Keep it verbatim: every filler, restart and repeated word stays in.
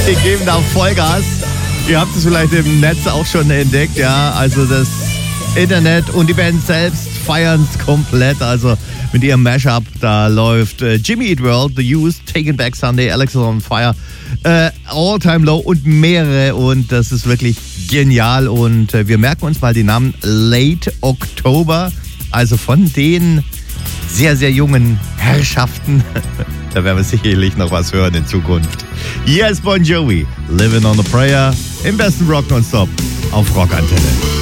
Die geben da Vollgas. Ihr habt es vielleicht im Netz auch schon entdeckt, ja. Also das Internet und die Band selbst feiern es komplett. Also mit ihrem Mashup, da läuft äh, Jimmy Eat World, The Used, Taking Back Sunday, Alex is on Fire, äh, All Time Low und mehrere. Und das ist wirklich genial. Und äh, wir merken uns mal die Namen Late October, also von den sehr, sehr jungen Herrschaften. Da werden wir sicherlich noch was hören in Zukunft. Yes, Bon Jovi, Living on a Prayer, im besten Rock nonstop auf Rockantenne.